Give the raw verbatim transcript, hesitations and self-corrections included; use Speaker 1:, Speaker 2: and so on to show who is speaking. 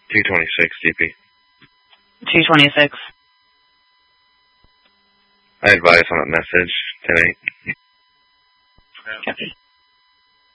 Speaker 1: two twenty-six, D P.
Speaker 2: two twenty-six.
Speaker 1: I advise on that message tonight.
Speaker 2: Copy.